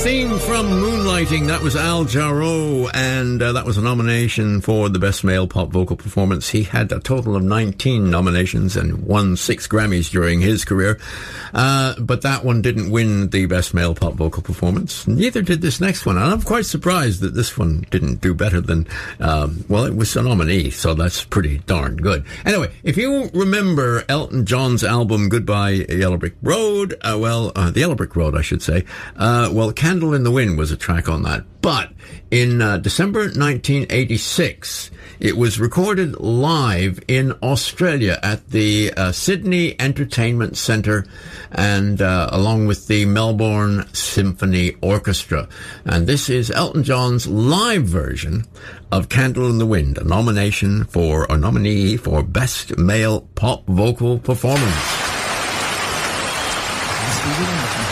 theme from Moonlighting. That was Al Jarreau, and that was a nomination for the Best Male Pop Vocal Performance. He had a total of 19 nominations and won 6 Grammys during his career. But that one didn't win the Best Male Pop Vocal Performance. Neither did this next one. And I'm quite surprised that this one didn't do better than, well, it was a nominee, so that's pretty darn good. Anyway, if you remember Elton John's album Goodbye Yellow Brick Road, the Yellow Brick Road, I should say, well, Candle in the Wind was a track on that. But in December 1986, it was recorded live in Australia at the Sydney Entertainment Centre and along with the Melbourne Symphony Orchestra. And this is Elton John's live version of Candle in the Wind, a nominee for Best Male Pop Vocal Performance.